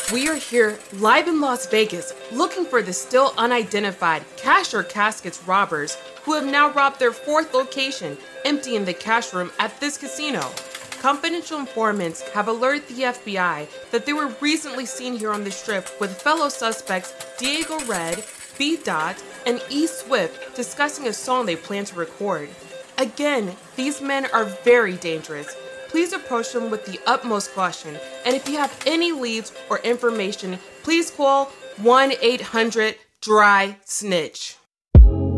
We are here live in Las Vegas looking for the still unidentified cash or caskets robbers who have now robbed their fourth location, emptying the cash room at this casino. Confidential informants have alerted the FBI that they were recently seen here on the Strip with fellow suspects Diego Red, B. Dot, and E. Swift discussing a song they plan to record. Again, these men are very dangerous. Please approach them with the utmost caution, and if you have any leads or information, please call 1-800-DRY-SNITCH.